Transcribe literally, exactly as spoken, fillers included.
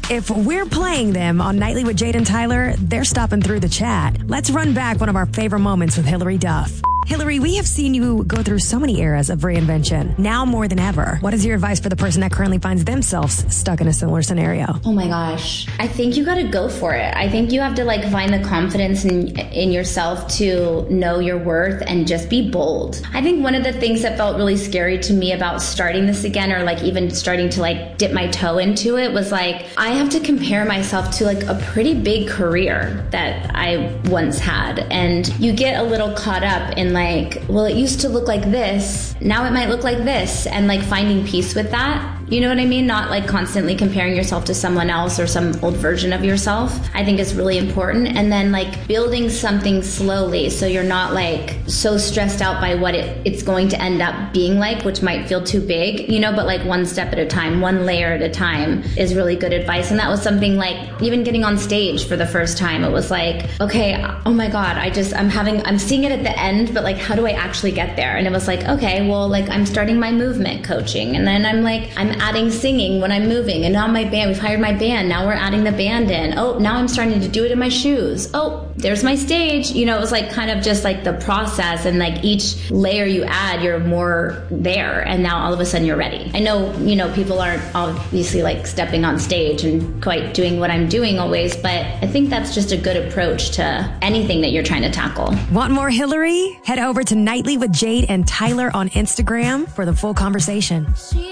If we're playing them on Nightly with Jade and Tyler, they're stopping through the chat. Let's run back one of our favorite moments with Hillary Duff. Hillary, we have seen you go through so many eras of reinvention, now more than ever. What is your advice for the person that currently finds themselves stuck in a similar scenario? Oh my gosh. I think you got to go for it. I think you have to like find the confidence in, in yourself to know your worth and just be bold. I think one of the things that felt really scary to me about starting this again, or like even starting to like dip my toe into it, was like, I have to compare myself to like a pretty big career that I once had. And you get a little caught up in like, well, it used to look like this, now it might look like this, and like finding peace with that. You know what I mean? Not like constantly comparing yourself to someone else or some old version of yourself, I think is really important. And then like building something slowly so you're not like so stressed out by what it, it's going to end up being like, which might feel too big, you know, but like one step at a time, one layer at a time is really good advice. And that was something like even getting on stage for the first time, it was like, okay, oh my God, I just, I'm having, I'm seeing it at the end, but like, how do I actually get there? And it was like, okay, well, like I'm starting my movement coaching, and then I'm like, I'm adding singing when I'm moving, and now my band, we've hired my band, now we're adding the band in. Oh, now I'm starting to do it in my shoes. Oh, there's my stage. You know, it was like kind of just like the process, and like each layer you add, you're more there, and now all of a sudden you're ready. I know, you know, people aren't obviously like stepping on stage and quite doing what I'm doing always, but I think that's just a good approach to anything that you're trying to tackle. Want more Hillary? Head over to Nightly with Jade and Tyler on Instagram for the full conversation.